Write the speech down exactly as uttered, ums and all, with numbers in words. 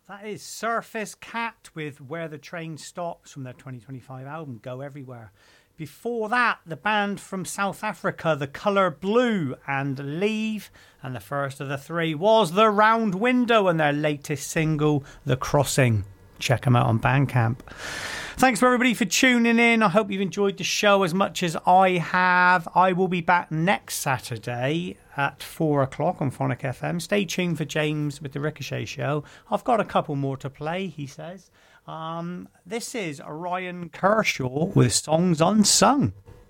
That is Surface Cat with Where the Train Stops from their twenty twenty-five album, Go Everywhere. Before that, the band from South Africa, The Colour Blue and Leave. And the first of the three was The Round Window and their latest single, The Crossing. Check them out on Bandcamp. Thanks for everybody for tuning in. I hope you've enjoyed the show as much as I have. I will be back next Saturday at four o'clock on Phonic F M. Stay tuned for James with the Ricochet Show. I've got a couple more to play, he says. Um, this is Ryan Kershaw with Songs Unsung.